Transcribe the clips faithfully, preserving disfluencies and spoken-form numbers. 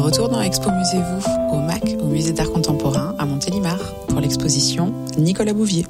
retour dans Expo Musez-vous, au M A C, au Musée d'Art Contemporain, à Montélimar, pour l'exposition Nicolas Bouvier.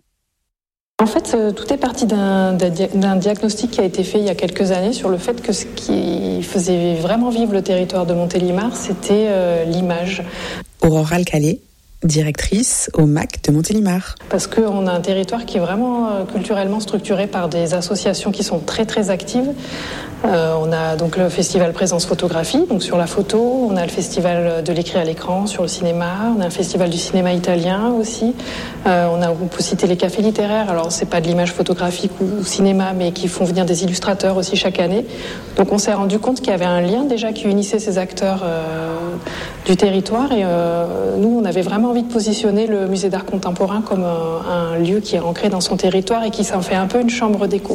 En fait, tout est parti d'un, d'un diagnostic qui a été fait il y a quelques années sur le fait que ce qui faisait vraiment vivre le territoire de Montélimar, c'était euh, l'image. Aurore Alcalé, directrice au M A C de Montélimar. Parce qu'on a un territoire qui est vraiment euh, culturellement structuré par des associations qui sont très très actives. Euh, on a donc le festival Présence Photographie, donc sur la photo. On a le festival de l'écrit à l'écran sur le cinéma. On a un festival du cinéma italien aussi. Euh, on a, on peut citer les cafés littéraires. Alors c'est pas de l'image photographique ou, ou cinéma, mais qui font venir des illustrateurs aussi chaque année. Donc on s'est rendu compte qu'il y avait un lien déjà qui unissait ces acteurs euh, du territoire. Et euh, nous, on avait vraiment envie de positionner le musée d'art contemporain comme un, un lieu qui est ancré dans son territoire et qui s'en fait un peu une chambre d'écho.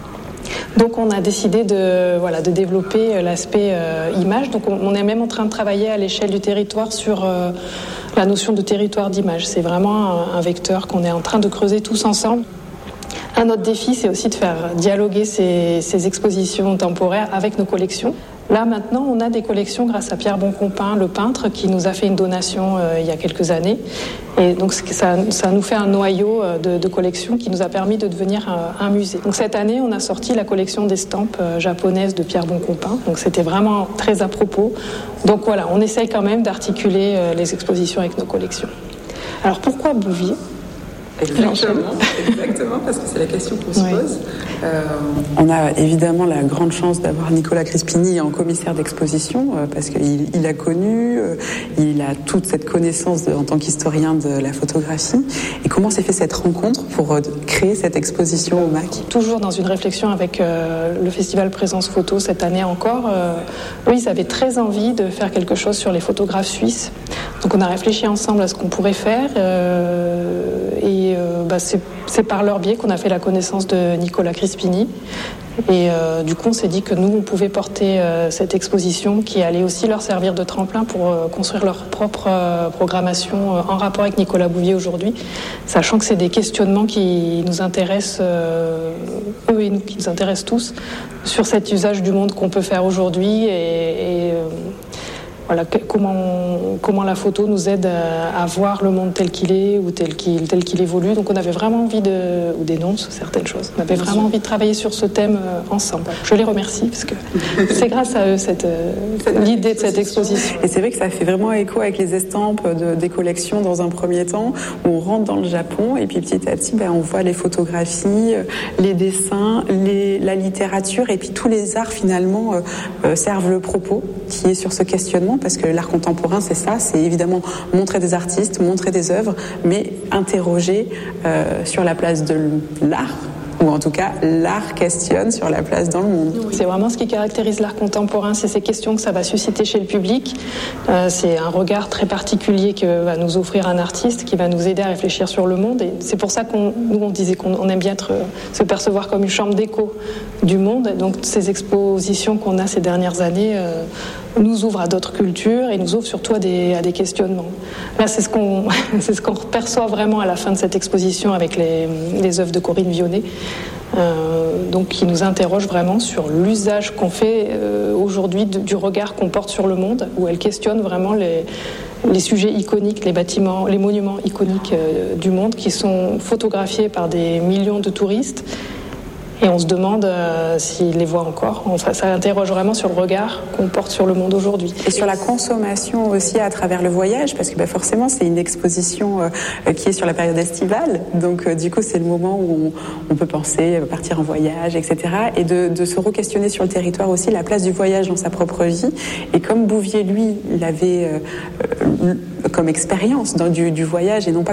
Donc on a décidé de, voilà, de développer l'aspect euh, image. Donc on, on est même en train de travailler à l'échelle du territoire sur euh, la notion de territoire d'image. C'est vraiment un, un vecteur qu'on est en train de creuser tous ensemble. Un autre défi, c'est aussi de faire dialoguer ces, ces expositions temporaires avec nos collections. Là, maintenant, on a des collections grâce à Pierre Boncompin, le peintre, qui nous a fait une donation euh, il y a quelques années. Et donc, ça, ça nous fait un noyau de, de collections qui nous a permis de devenir un, un musée. Donc, cette année, on a sorti la collection d'estampes euh, japonaises de Pierre Boncompin. Donc, c'était vraiment très à propos. Donc, voilà, on essaye quand même d'articuler euh, les expositions avec nos collections. Alors, pourquoi Bouvier ? Exactement, exactement, parce que c'est la question qu'on se oui. pose. Euh, on a évidemment la grande chance d'avoir Nicolas Crespini en commissaire d'exposition, euh, parce qu'il il a connu, euh, il a toute cette connaissance de, en tant qu'historien de la photographie. Et comment s'est fait cette rencontre pour euh, créer cette exposition au M A C ? Toujours dans une réflexion avec euh, le festival Présence Photo cette année encore, euh, eux, ils avaient très envie de faire quelque chose sur les photographes suisses. Donc on a réfléchi ensemble à ce qu'on pourrait faire. Euh, et euh, bah, c'est, c'est par leur biais qu'on a fait la connaissance de Nicolas Crespini. Et euh, du coup, on s'est dit que nous, on pouvait porter euh, cette exposition qui allait aussi leur servir de tremplin pour euh, construire leur propre euh, programmation euh, en rapport avec Nicolas Bouvier aujourd'hui, sachant que c'est des questionnements qui nous intéressent, euh, eux et nous, qui nous intéressent tous, sur cet usage du monde qu'on peut faire aujourd'hui et, et euh, voilà, comment, comment la photo nous aide à, à voir le monde tel qu'il est ou tel qu'il, tel qu'il évolue. Donc on avait vraiment envie de, ou dénonce certaines choses, on avait vraiment envie de travailler sur ce thème ensemble. Je les remercie parce que c'est grâce à eux cette, l'idée de cette exposition. Et c'est vrai que ça fait vraiment écho avec les estampes de, des collections dans un premier temps, où on rentre dans le Japon et puis petit à petit ben, on voit les photographies, les dessins, les, la littérature et puis tous les arts finalement euh, servent le propos qui est sur ce questionnement. Parce que l'art contemporain, c'est ça, c'est évidemment montrer des artistes, montrer des œuvres, mais interroger euh, sur la place de l'art, ou en tout cas, l'art questionne sur la place dans le monde. C'est vraiment ce qui caractérise l'art contemporain, c'est ces questions que ça va susciter chez le public. Euh, c'est un regard très particulier que va nous offrir un artiste, qui va nous aider à réfléchir sur le monde. Et c'est pour ça qu'on nous, on disait qu'on on aime bien être, se percevoir comme une chambre d'écho du monde. Donc ces expositions qu'on a ces dernières années euh, nous ouvrent à d'autres cultures et nous ouvrent surtout à des, à des questionnements. Là, c'est ce qu'on, c'est ce qu'on perçoit vraiment à la fin de cette exposition avec les, les œuvres de Corinne Vionnet. Euh, donc qui nous interroge vraiment sur l'usage qu'on fait euh, aujourd'hui de, du regard qu'on porte sur le monde, où elle questionne vraiment les, les sujets iconiques, les bâtiments, les monuments iconiques euh, du monde qui sont photographiés par des millions de touristes. Et on se demande euh, s'ils les voient encore. Enfin, ça interroge vraiment sur le regard qu'on porte sur le monde aujourd'hui. Et sur la consommation aussi à travers le voyage, parce que bah, forcément c'est une exposition euh, qui est sur la période estivale. Donc euh, du coup c'est le moment où on, on peut penser partir en voyage, et cetera. Et de, de se re-questionner sur le territoire aussi, la place du voyage dans sa propre vie. Et comme Bouvier, lui, l'avait euh, comme expérience dans du, du voyage et non pas